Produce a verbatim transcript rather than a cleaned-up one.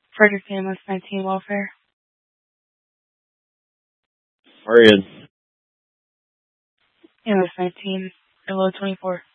Frederick Ambulance nineteen Welfare. Where are you? Ambulance nineteen, below twenty-four.